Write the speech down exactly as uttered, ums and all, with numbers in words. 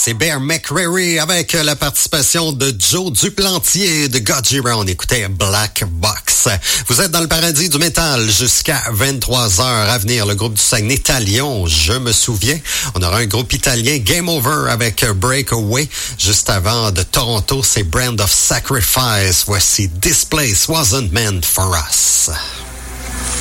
C'est Bear McCreary avec la participation de Joe Duplantier et de Gojira. On écoutait Black Box. Vous êtes dans le paradis du métal jusqu'à vingt-trois heures. À venir, le groupe du Saguenay Talion, je me souviens. On aura un groupe italien, Game Over, avec Breakaway. Juste avant, de Toronto, c'est Brand of Sacrifice. Voici This Place Wasn't Meant for Us.